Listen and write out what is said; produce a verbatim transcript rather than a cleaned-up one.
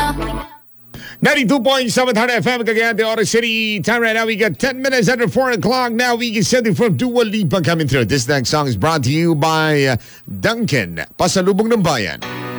ninety-two point seven Hard F M, Cagayan de Oro City. Time right now, we got ten minutes after four o'clock. Now we get something from Dua Lipa coming through. This next song is brought to you by uh, Duncan, Pasalubong ng Bayan.